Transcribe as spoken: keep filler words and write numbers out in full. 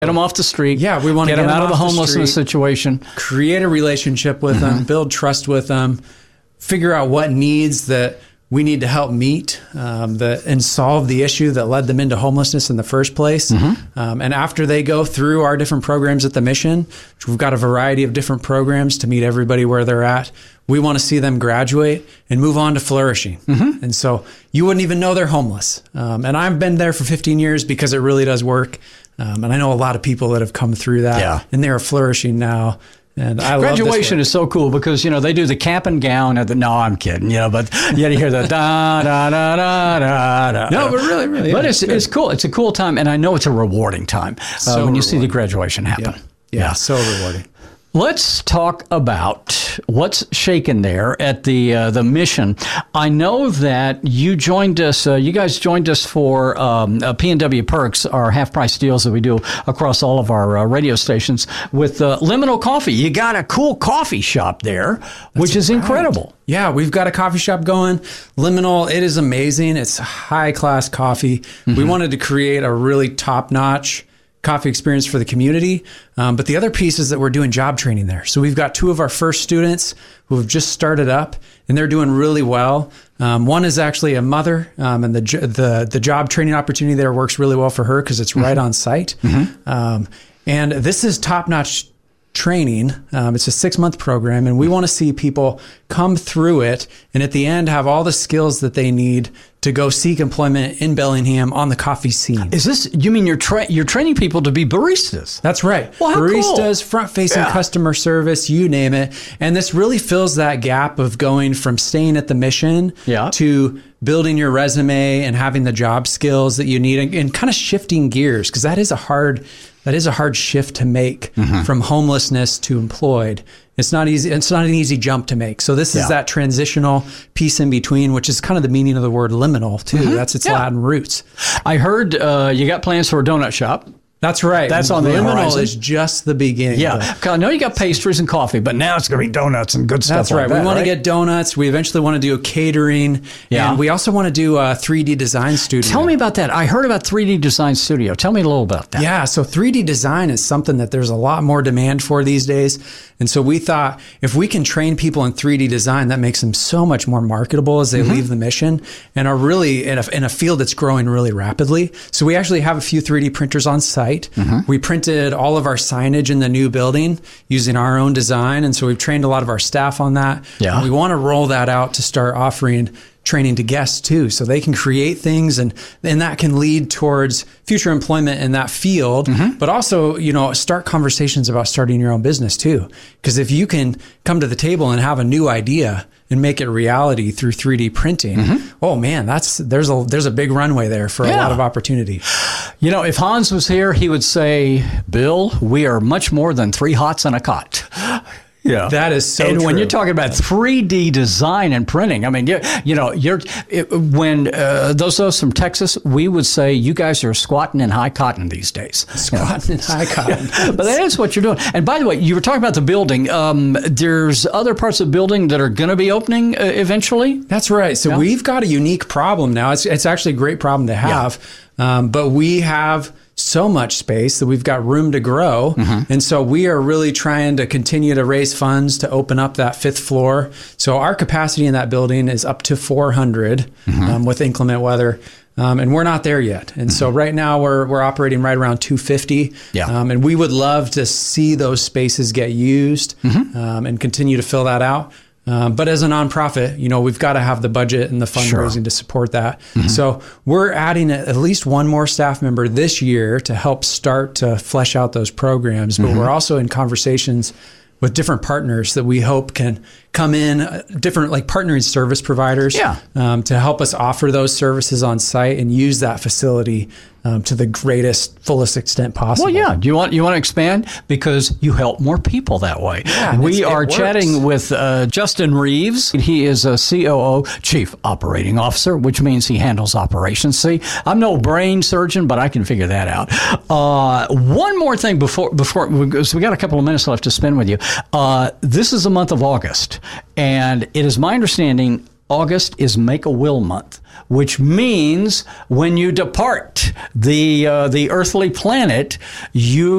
Get them off the street. Yeah, we want to get, get them out of the off homelessness street, situation. Create a relationship with mm-hmm. them, build trust with them, figure out what needs that we need to help meet um, the, and solve the issue that led them into homelessness in the first place. Mm-hmm. Um, and after they go through our different programs at the Mission, which we've got a variety of different programs to meet everybody where they're at, we want to see them graduate and move on to flourishing. Mm-hmm. And so you wouldn't even know they're homeless. Um, and I've been there for fifteen years because it really does work. Um, and I know a lot of people that have come through that, yeah. and they're flourishing now. And I Graduation love is so cool because, you know, they do the cap and gown at the, no, I'm kidding, you know, but you had to hear the da, da, da, da, da, da. No, but really, really. But yeah, it's, it's cool. It's a cool time. And I know it's a rewarding time uh, so when you rewarding. see the graduation happen. Yeah. Yeah, yeah, so rewarding. Let's talk about what's shaking there at the uh, the Mission. I know that you joined us, uh, you guys joined us for um, uh, P and W Perks, our half-price deals that we do across all of our uh, radio stations with uh, Liminal Coffee. You got a cool coffee shop there, That's which is right. incredible. Yeah, we've got a coffee shop going. Liminal, it is amazing. It's high-class coffee. Mm-hmm. We wanted to create a really top-notch coffee experience for the community. Um, but the other piece is that we're doing job training there. So we've got two of our first students who have just started up, and they're doing really well. Um, one is actually a mother, um, and the, the the job training opportunity there works really well for her because it's right mm-hmm. on site. Mm-hmm. Um, and this is top-notch training. Um, it's a six-month program, and we want to see people come through it and at the end have all the skills that they need to go seek employment in Bellingham on the coffee scene. Is this, you mean you're tra- you're training people to be baristas? That's right. Well, how baristas, cool. front-facing yeah. customer service, you name it. And this really fills that gap of going from staying at the Mission yeah. to building your resume and having the job skills that you need and, and kind of shifting gears, because that is a hard that is a hard shift to make mm-hmm. from homelessness to employed. It's not easy. It's not an easy jump to make. So this yeah. is that transitional piece in between, which is kind of the meaning of the word liminal too. Mm-hmm. That's its yeah. Latin roots. I heard uh, you got plans for a donut shop. That's right. That's on the liminal horizon. is just the beginning. Yeah. I know you got pastries and coffee, but now it's going to be donuts and good stuff. That's like right. That, we want right? to get donuts. We eventually want to do catering. Yeah. And we also want to do a three D design studio. Tell me about that. I heard about three D design studio. Tell me a little about that. Yeah. So three D design is something that there's a lot more demand for these days. And so we thought if we can train people in three D design, that makes them so much more marketable as they mm-hmm. leave the Mission and are really in a, in a field that's growing really rapidly. So we actually have a few three D printers on site. Mm-hmm. We printed all of our signage in the new building using our own design. And so we've trained a lot of our staff on that. Yeah. And we want to roll that out to start offering training to guests too, so they can create things and and that can lead towards future employment in that field, mm-hmm. but also, you know, start conversations about starting your own business too. Because if you can come to the table and have a new idea and make it reality through three D printing, mm-hmm. oh man, that's there's a there's a big runway there for yeah. a lot of opportunity. You know, if Hans was here, he would say, Bill, we are much more than three hots and a cot. Yeah, that is so and true. When you're talking about three D design and printing, I mean, you, you know, you're it, when uh, those of us from Texas, we would say you guys are squatting in high cotton these days. Squatting in high cotton, yeah. But that is what you're doing. And by the way, you were talking about the building. Um, there's other parts of the building that are going to be opening uh, eventually. That's right. So yeah. we've got a unique problem now. It's it's actually a great problem to have, yeah. um, but we have so much space that we've got room to grow. Mm-hmm. And so we are really trying to continue to raise funds to open up that fifth floor. So our capacity in that building is up to four hundred mm-hmm. um, with inclement weather. Um, and we're not there yet. And mm-hmm. so right now we're we're operating right around two fifty. Yeah. Um, and we would love to see those spaces get used mm-hmm. um, and continue to fill that out. Um, but as a nonprofit, you know, we've got to have the budget and the fundraising sure. to support that. Mm-hmm. So we're adding at least one more staff member this year to help start to flesh out those programs. But mm-hmm. we're also in conversations with different partners that we hope can come in, uh, different like partnering service providers yeah. um, to help us offer those services on site and use that facility um, to the greatest, fullest extent possible. Well, yeah. Do you want you want to expand because you help more people that way? Yeah, we are chatting with uh, Justin Reeves. He is a C O O, Chief Operating Officer, which means he handles operations. See, I'm no brain surgeon, but I can figure that out. Uh, one more thing before before because we got a couple of minutes left to spend with you. Uh, this is the month of August, and it is my understanding August is Make-A-Will month, which means when you depart the uh, the earthly planet, you